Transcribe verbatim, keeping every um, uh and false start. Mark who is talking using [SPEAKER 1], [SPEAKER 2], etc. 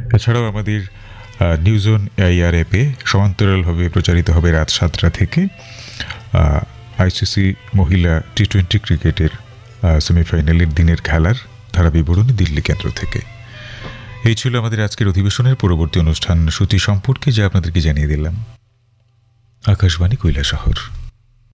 [SPEAKER 1] এছাড়াও আমাদের news on AIR অ্যাপে সমান্তরালভাবে প্রচারিত হবে রাত সাতটা থেকে আইসিসি মহিলা টি টোয়েন্টি ক্রিকেটের সেমিফাইনালের দিনের খেলার ধারা বিবরণী দিল্লি কেন্দ্র থেকে। এই ছিল আমাদের আজকের অধিবেশনের পরবর্তী অনুষ্ঠান সূচি সম্পর্কে, যা আপনাদেরকে জানিয়ে দিলাম। আকাশবাণী কৈলাসহর।